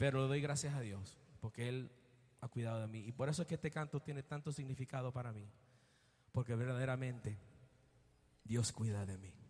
pero le doy gracias a Dios porque Él ha cuidado de mí. Y por eso es que este canto tiene tanto significado para mí, porque verdaderamente Dios cuida de mí.